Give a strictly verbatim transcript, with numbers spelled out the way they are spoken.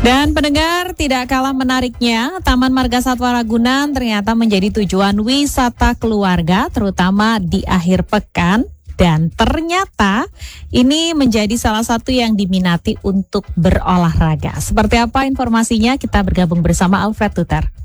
Dan pendengar, tidak kalah menariknya, Taman Marga Satwa Ragunan ternyata menjadi tujuan wisata keluarga, terutama di akhir pekan. Dan ternyata ini menjadi salah satu yang diminati untuk berolahraga. Seperti apa informasinya? Kita bergabung bersama Alfred Tuter.